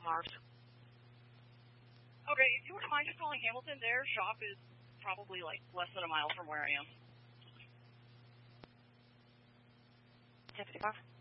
cars. Okay, if you wouldn't mind just calling Hamilton, their shop is probably like less than a mile from where I am. 10:55.